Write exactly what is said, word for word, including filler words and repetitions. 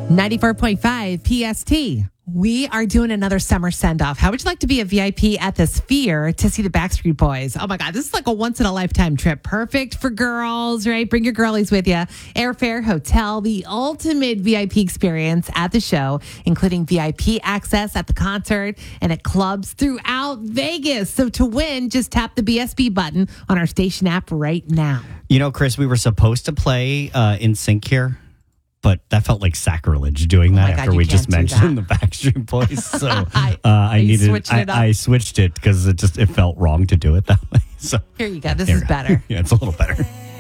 ninety-four point five P S T. We are doing another summer send-off. How would you like to be a V I P at the Sphere to see the Backstreet Boys? Oh my God, this is like a once-in-a-lifetime trip. Perfect for girls, right? Bring your girlies with you. Airfare, hotel, the ultimate V I P experience at the show, including V I P access at the concert and at clubs throughout Vegas. So to win, just tap the B S B button on our station app right now. You know, Chris, we were supposed to play uh, In Sync here, but that felt like sacrilege doing Oh that God, after you we can't just do mentioned that. the Backstreet Boys. So uh, I- I are you needed, switching I, it up? I switched it because it just it felt wrong to do it that way. So Here you go. This there. is better. Yeah, it's a little better.